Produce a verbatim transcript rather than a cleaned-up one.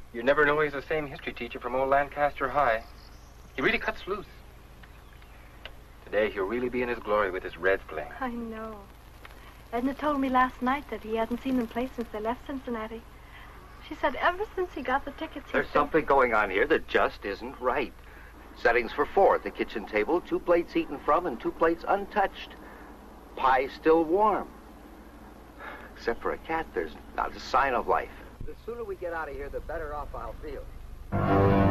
You never know he's the same history teacher from old Lancaster High. He really cuts loose. Today, he'll really be in his glory with his Reds playing. I know. Edna told me last night that he hadn't seen them play since they left Cincinnati. She said ever since he got the tickets... There's been... something going on here that just isn't right. Settings for four at the kitchen table, two plates eaten from and two plates untouched. Pie still warm. Except for a cat, there's not a sign of life. The sooner we get out of here, the better off I'll feel.